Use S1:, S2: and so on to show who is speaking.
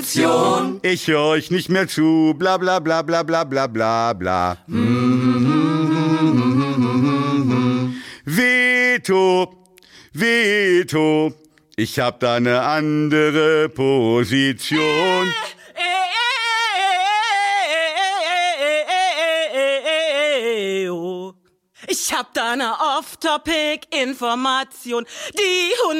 S1: Revolution.
S2: Ich höre euch nicht mehr zu, bla bla bla bla bla bla bla bla. Veto, Veto, ich hab da eine andere Position.
S1: Ich hab da eine Off-Topic-Information. Die